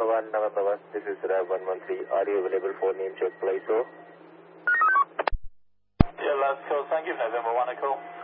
November 1, this is RAV 113. Are you available for name check, please, sir? Yeah, last call. Thank you, November 1, a call.